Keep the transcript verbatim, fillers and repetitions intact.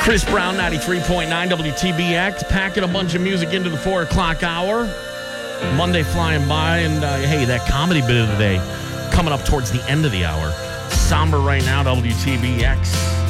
Chris Brown, ninety-three point nine W T B X, packing a bunch of music into the four o'clock hour. Monday flying by, and uh, hey, that comedy bit of the day coming up towards the end of the hour. Somber right now, W T B X.